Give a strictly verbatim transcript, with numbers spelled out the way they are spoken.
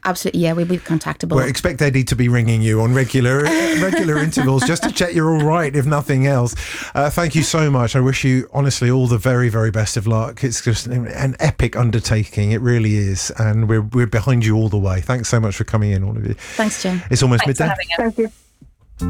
Absolutely, yeah, we'll be contactable. Well, expect Eddie to be ringing you on regular regular intervals just to check you're all right, if nothing else. Uh, thank you so much. I wish you, honestly, all the very, very best of luck. It's just an epic undertaking. It really is. And we're, we're behind you all the way. Thanks so much for coming in, all of you. Thanks, Jim. It's almost Thanks midday. for having us. Thank you.